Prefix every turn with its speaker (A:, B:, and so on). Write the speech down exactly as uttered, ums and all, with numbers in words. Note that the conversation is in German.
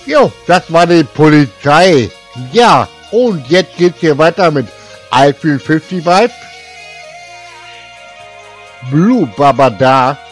A: Jo, das war die Polizei. Ja, und jetzt geht's hier weiter mit I Feel fünfzig Vibe. Blue Babada.